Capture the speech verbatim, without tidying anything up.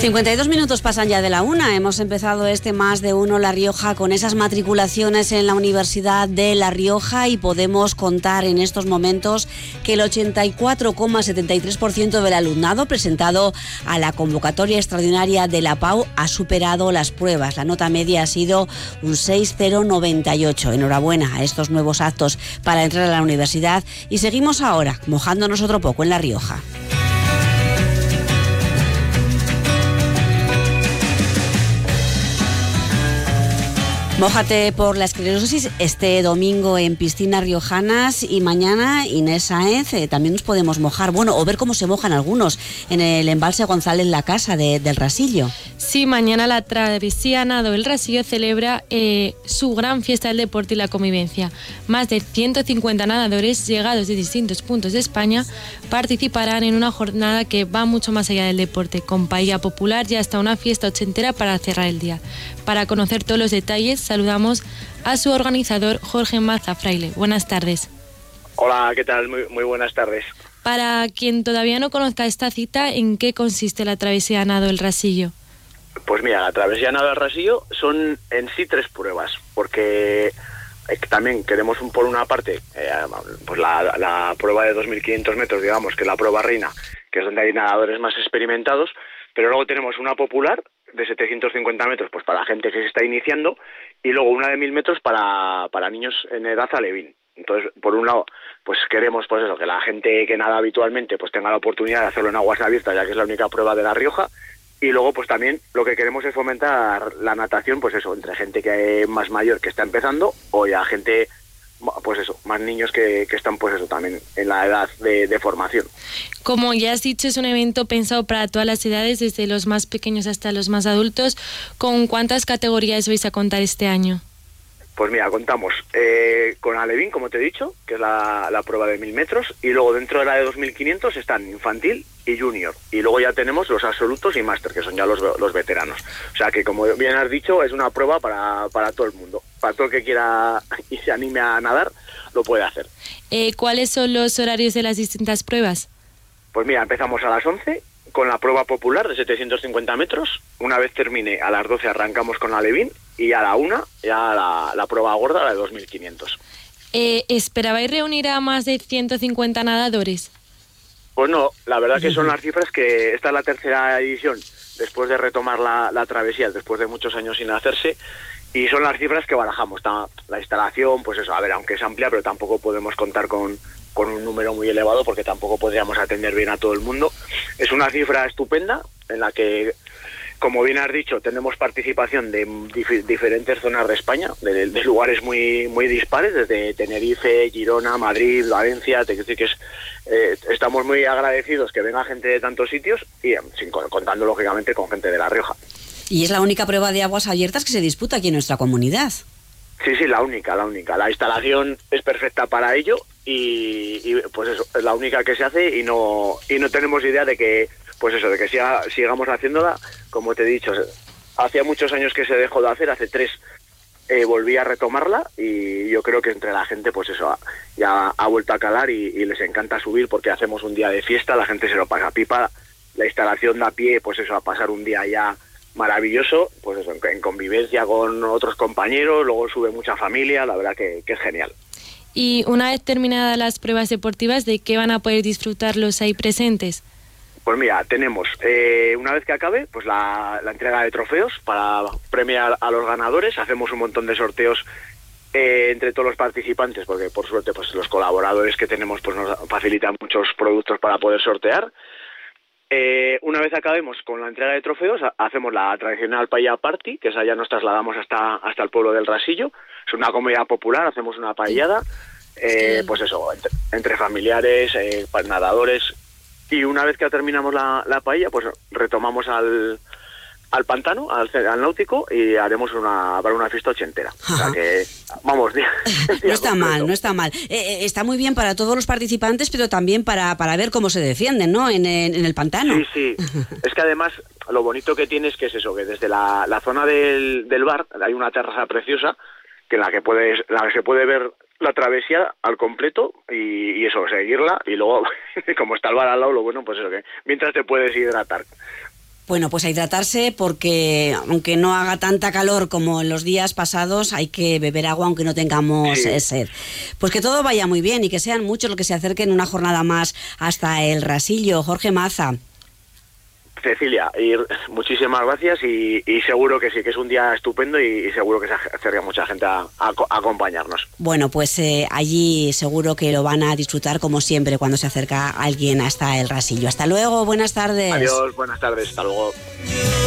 cincuenta y dos minutos pasan ya de la una. Hemos empezado este Más de Uno La Rioja con esas matriculaciones en la Universidad de La Rioja y podemos contar en estos momentos que el ochenta y cuatro coma setenta y tres por ciento del alumnado presentado a la convocatoria extraordinaria de la P A U ha superado las pruebas. La nota media ha sido un seis coma noventa y ocho. Enhorabuena a estos nuevos actos para entrar a la universidad y seguimos ahora mojándonos otro poco en La Rioja. Mójate por la esclerosis este domingo en Piscinas Riojanas y mañana Inés Sáenz eh, también nos podemos mojar, bueno, o ver cómo se mojan algunos en el embalse González La Casa de, del Rasillo. Sí, mañana la travesía Nado El Rasillo celebra eh, su gran fiesta del deporte y la convivencia. Más de ciento cincuenta nadadores llegados de distintos puntos de España participarán en una jornada que va mucho más allá del deporte, con paella popular y hasta una fiesta ochentera para cerrar el día. Para conocer todos los detalles, saludamos a su organizador, Jorge Maza Fraile. Buenas tardes. Hola, ¿qué tal? Muy, muy buenas tardes. Para quien todavía no conozca esta cita, ¿en qué consiste la travesía Nado El Rasillo? Pues mira, la travesía Nado El Rasillo son en sí tres pruebas, porque eh, también queremos un, por una parte eh, pues la, la prueba de dos mil quinientos metros, digamos, que es la prueba reina, que es donde hay nadadores más experimentados, pero luego tenemos una popular de setecientos cincuenta metros, pues para la gente que se está iniciando, y luego una de mil metros para, para niños en edad alevín. Entonces, por un lado, pues queremos pues eso, que la gente que nada habitualmente pues tenga la oportunidad de hacerlo en aguas abiertas, ya que es la única prueba de La Rioja, y luego pues también lo que queremos es fomentar la natación, pues eso, entre gente que es más mayor que está empezando, o ya gente, pues eso, más niños que, que están pues eso también en la edad de, de formación. Como ya has dicho, es un evento pensado para todas las edades, desde los más pequeños hasta los más adultos. ¿Con cuántas categorías vais a contar este año? Pues mira, contamos eh, con alevín, como te he dicho, que es la, la prueba de mil metros, y luego dentro de la de dos mil quinientos están infantil y junior, y luego ya tenemos los absolutos y máster, que son ya los, los veteranos. O sea que, como bien has dicho, es una prueba para, para todo el mundo. Para todo el que quiera y se anime a nadar, lo puede hacer. Eh, ¿Cuáles son los horarios de las distintas pruebas? Pues mira, empezamos a las once con la prueba popular de setecientos cincuenta metros. Una vez termine, a las doce arrancamos con la alevín, y a la una ya la, la prueba gorda, la de dos mil quinientos. Eh, ¿Esperabais reunir a más de ciento cincuenta nadadores? Pues no, la verdad que son las cifras que esta es la tercera edición después de retomar la, la travesía, después de muchos años sin hacerse, y son las cifras que barajamos. Está la instalación, pues eso, a ver, aunque es amplia, pero tampoco podemos contar con, con un número muy elevado, porque tampoco podríamos atender bien a todo el mundo. Es una cifra estupenda en la que, como bien has dicho, tenemos participación de dif- diferentes zonas de España, de, de lugares muy muy dispares, desde Tenerife, Girona, Madrid, Valencia. Te quiero decir que es, eh, estamos muy agradecidos que venga gente de tantos sitios, y eh, sin, contando lógicamente con gente de La Rioja. Y es la única prueba de aguas abiertas que se disputa aquí en nuestra comunidad. Sí, sí, la única, la única. La instalación es perfecta para ello, y, y pues eso, es la única que se hace, y no y no tenemos idea de que, pues eso, de que siga, sigamos haciéndola. Como te he dicho, hacía muchos años que se dejó de hacer, hace tres eh, volví a retomarla, y yo creo que entre la gente, pues eso, ya ha vuelto a calar, y, y les encanta subir porque hacemos un día de fiesta, la gente se lo pasa pipa, la instalación da pie, pues eso, a pasar un día ya maravilloso, pues eso, en, en convivencia con otros compañeros, luego sube mucha familia, la verdad que, que es genial. Y una vez terminadas las pruebas deportivas, ¿de qué van a poder disfrutar los ahí presentes? Pues mira, tenemos, eh, una vez que acabe, pues la, la entrega de trofeos para premiar a los ganadores. Hacemos un montón de sorteos eh, entre todos los participantes, porque por suerte pues los colaboradores que tenemos pues nos facilitan muchos productos para poder sortear. Eh, una vez acabemos con la entrega de trofeos, ha, hacemos la tradicional paella party, que esa ya nos trasladamos hasta, hasta el pueblo del Rasillo. Es una comida popular, hacemos una paellada, eh, pues eso, entre, entre familiares, eh, nadadores. Y una vez que terminamos la, la paella, pues retomamos al, al pantano, al, al náutico, y haremos una para una fiesta ochentera. Ajá. O sea que, vamos, día, día no está completo. mal, no está mal. Eh, eh, está muy bien para todos los participantes, pero también para, para ver cómo se defienden, ¿no? En, en, en el pantano. Sí, sí. Es que además lo bonito que tiene es que es eso, que desde la, la zona del, del bar hay una terraza preciosa, que en la que puedes, la que se puede ver la travesía al completo, y, y eso, seguirla, y luego, como está el bar al lado, lo bueno, pues eso, que mientras te puedes hidratar. Bueno, pues a hidratarse porque aunque no haga tanta calor como en los días pasados, hay que beber agua aunque no tengamos sí. sed. Pues que todo vaya muy bien y que sean muchos los que se acerquen una jornada más hasta el Rasillo. Jorge Maza. Cecilia, y muchísimas gracias y, y seguro que sí, que es un día estupendo y, y seguro que se acerca mucha gente a, a, a acompañarnos. Bueno, pues eh, allí seguro que lo van a disfrutar como siempre cuando se acerca alguien hasta el Rasillo. Hasta luego, buenas tardes. Adiós, buenas tardes, hasta luego.